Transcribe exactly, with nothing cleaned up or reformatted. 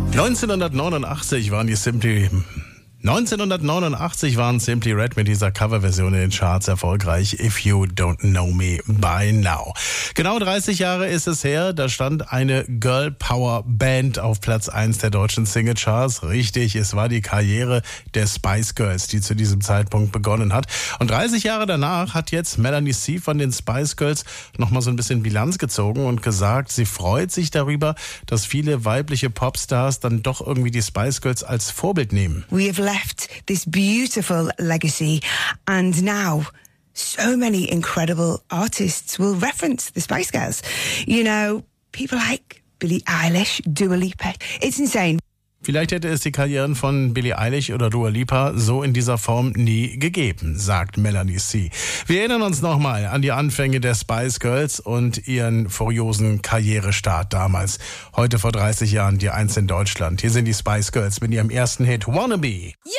neunzehnhundertneunundachtzig waren die Simply... neunzehnhundertneunundachtzig waren Simply Red mit dieser Coverversion in den Charts erfolgreich. If You Don't Know Me By Now. Genau dreißig Jahre ist es her, da stand eine Girl Power Band auf Platz eins der deutschen Singlecharts. Richtig, es war die Karriere der Spice Girls, die zu diesem Zeitpunkt begonnen hat. Und dreißig Jahre danach hat jetzt Melanie C. von den Spice Girls nochmal so ein bisschen Bilanz gezogen und gesagt, sie freut sich darüber, dass viele weibliche Popstars dann doch irgendwie die Spice Girls als Vorbild nehmen. We have left this beautiful legacy, and now so many incredible artists will reference the Spice Girls. You know, people like Billie Eilish, Dua Lipa. It's insane. Vielleicht hätte es die Karrieren von Billie Eilish oder Dua Lipa so in dieser Form nie gegeben, sagt Melanie C. Wir erinnern uns nochmal an die Anfänge der Spice Girls und ihren furiosen Karrierestart damals. Heute vor dreißig Jahren die Eins in Deutschland. Hier sind die Spice Girls mit ihrem ersten Hit Wannabe. Yeah!